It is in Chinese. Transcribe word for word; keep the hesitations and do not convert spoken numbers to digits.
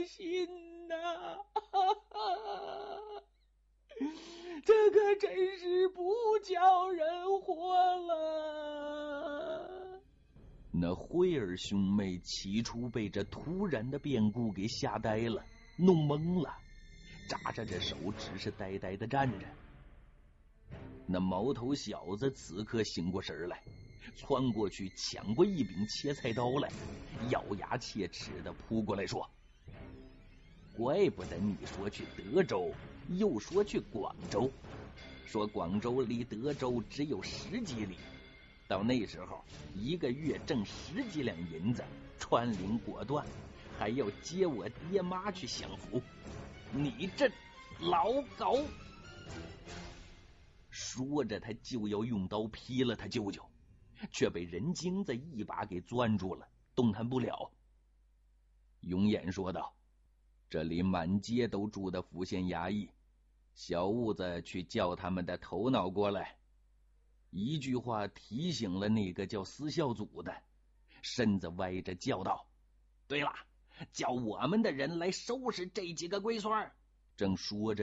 心呐、啊！这可真是不叫人活了。 那辉儿兄妹起初被这突然的变故给吓呆了，弄懵了，扎着这手只是呆呆的站着。那毛头小子此刻醒过神来，窜过去抢过一柄切菜刀来，咬牙切齿的扑过来说：怪不得你说去德州又说去广州，说广州离德州只有十几里，到那时候一个月挣十几两银子，穿林果断，还要接我爹妈去享福，你这老狗！说着他就要用刀劈了他舅舅，却被任金子一把给攥住了，动弹不了。永远说道：这里满街都住的府县衙役，小兀子去叫他们的头脑过来。一句话提醒了那个叫司孝祖的，身子歪着叫道：对了，叫我们的人来收拾这几个龟孙儿。正说着